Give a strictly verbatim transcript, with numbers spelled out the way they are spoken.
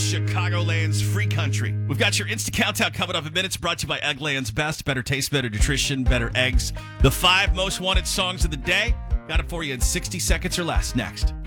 Chicagoland's free country. We've got your Insta Countdown coming up in minutes, brought to you by Eggland's Best. Better taste, better nutrition, better eggs. The five most wanted songs of the day. Got it for you in sixty seconds or less. Next.